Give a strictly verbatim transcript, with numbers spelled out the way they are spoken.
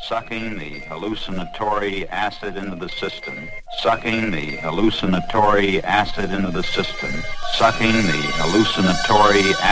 sucking the hallucinatory acid into the system, sucking the hallucinatory acid into the system, sucking the hallucinatory